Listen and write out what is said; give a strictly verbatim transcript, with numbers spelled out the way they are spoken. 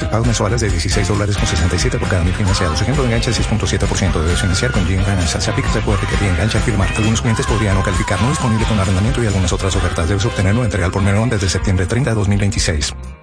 pagos mensuales de dieciséis dólares con sesenta y siete por cada mil financiados. Ejemplo de enganche seis punto siete por ciento. Debes financiar con Jim Finance. S A P I C recuerde que pide enganche a firmar. Algunos clientes podrían no calificar. No disponible con arrendamiento y algunas otras ofertas. Debes obtenerlo en Real por menor desde septiembre treinta de dos mil veintiséis.